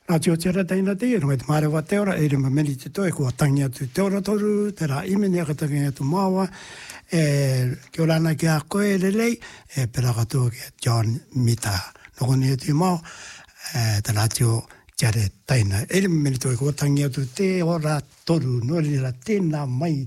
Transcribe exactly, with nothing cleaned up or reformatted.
Nā tio tira teina te i runga te marewa te ora, e rima meni te toi, kua tangi atu te ora toru, te rā imeni aka tangi atu māua, e kia rana ki a koe lelei, e pera katua ki a John Mita. Noko ni atu i māu, e te rā tio tiare teina. E rima meni toi, kua tangi atu te ora toru, nori ra tēnā mai